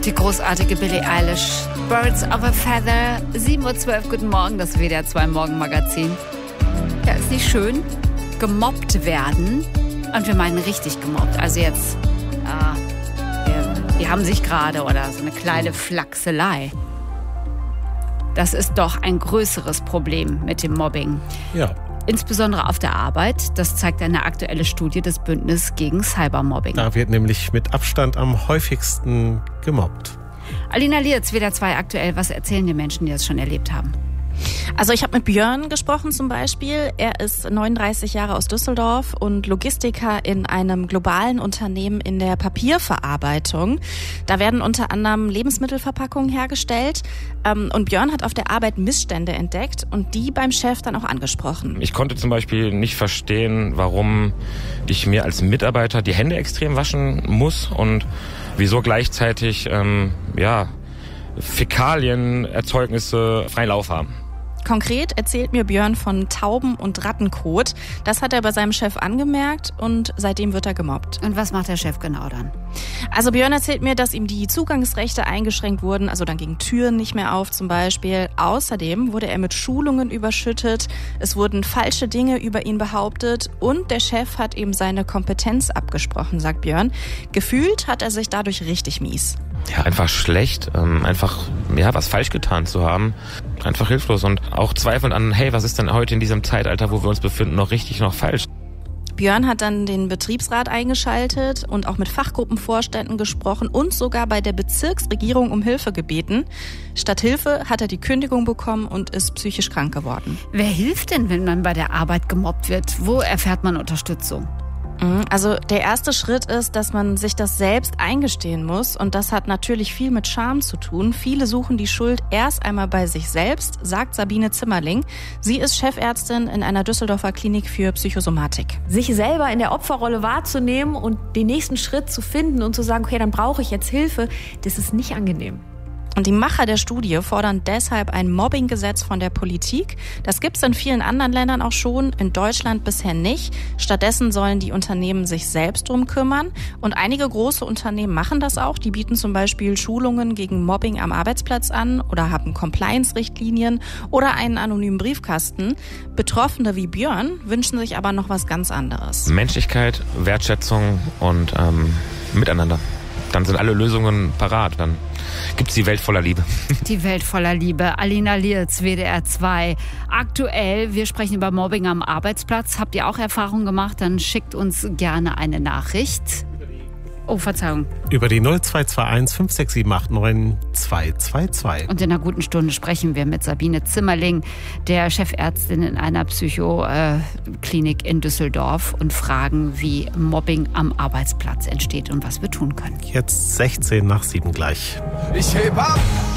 Die großartige Billie Eilish. Birds of a Feather. 7:12 Uhr, guten Morgen, das WDR 2 Morgenmagazin. Ja, ist nicht schön. Gemobbt werden. Und wir meinen richtig gemobbt. Also jetzt, die haben sich gerade oder so eine kleine Flachselei. Das ist doch ein größeres Problem mit dem Mobbing. Ja. Insbesondere auf der Arbeit. Das zeigt eine aktuelle Studie des Bündnisses gegen Cybermobbing. Da wird nämlich mit Abstand am häufigsten gemobbt. Alina Lierz, WDR 2 aktuell. Was erzählen die Menschen, die das schon erlebt haben? Also ich habe mit Björn gesprochen zum Beispiel. Er ist 39 Jahre aus Düsseldorf und Logistiker in einem globalen Unternehmen in der Papierverarbeitung. Da werden unter anderem Lebensmittelverpackungen hergestellt. Und Björn hat auf der Arbeit Missstände entdeckt und die beim Chef dann auch angesprochen. Ich konnte zum Beispiel nicht verstehen, warum ich mir als Mitarbeiter die Hände extrem waschen muss und wieso gleichzeitig Fäkalienerzeugnisse freien Lauf haben. Konkret erzählt mir Björn von Tauben- und Rattenkot. Das hat er bei seinem Chef angemerkt und seitdem wird er gemobbt. Und was macht der Chef genau dann? Also Björn erzählt mir, dass ihm die Zugangsrechte eingeschränkt wurden, also dann gingen Türen nicht mehr auf zum Beispiel. Außerdem wurde er mit Schulungen überschüttet, es wurden falsche Dinge über ihn behauptet und der Chef hat ihm seine Kompetenz abgesprochen, sagt Björn. Gefühlt hat er sich dadurch richtig mies. Ja, einfach schlecht, was falsch getan zu haben, einfach hilflos und auch zweifelnd an, hey, was ist denn heute in diesem Zeitalter, wo wir uns befinden, noch richtig, noch falsch? Björn hat dann den Betriebsrat eingeschaltet und auch mit Fachgruppenvorständen gesprochen und sogar bei der Bezirksregierung um Hilfe gebeten. Statt Hilfe hat er die Kündigung bekommen und ist psychisch krank geworden. Wer hilft denn, wenn man bei der Arbeit gemobbt wird? Wo erfährt man Unterstützung? Also der erste Schritt ist, dass man sich das selbst eingestehen muss und das hat natürlich viel mit Scham zu tun. Viele suchen die Schuld erst einmal bei sich selbst, sagt Sabine Zimmerling. Sie ist Chefärztin in einer Düsseldorfer Klinik für Psychosomatik. Sich selber in der Opferrolle wahrzunehmen und den nächsten Schritt zu finden und zu sagen, okay, dann brauche ich jetzt Hilfe, das ist nicht angenehm. Und die Macher der Studie fordern deshalb ein Mobbinggesetz von der Politik. Das gibt es in vielen anderen Ländern auch schon, in Deutschland bisher nicht. Stattdessen sollen die Unternehmen sich selbst drum kümmern. Und einige große Unternehmen machen das auch. Die bieten zum Beispiel Schulungen gegen Mobbing am Arbeitsplatz an oder haben Compliance-Richtlinien oder einen anonymen Briefkasten. Betroffene wie Björn wünschen sich aber noch was ganz anderes. Menschlichkeit, Wertschätzung und Miteinander. Dann sind alle Lösungen parat. Dann gibt's die Welt voller Liebe. Die Welt voller Liebe. Alina Lierz, WDR 2. Aktuell, wir sprechen über Mobbing am Arbeitsplatz. Habt ihr auch Erfahrungen gemacht? Dann schickt uns gerne eine Nachricht. Oh, Verzeihung. Über die 0221 56789 222. Und in einer guten Stunde sprechen wir mit Sabine Zimmerling, der Chefärztin in einer Psychoklinik in Düsseldorf und fragen, wie Mobbing am Arbeitsplatz entsteht und was wir tun können. Jetzt 16:06 gleich. Ich heb ab!